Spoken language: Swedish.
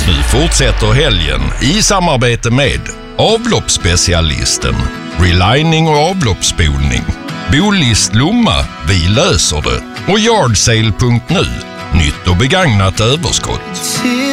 Nu fortsätter helgen i samarbete med avloppsspecialisten, relining och avloppsspolning, Bolist Lomma, vi löser det, och Yardsale.nu, nytt och begagnat överskott.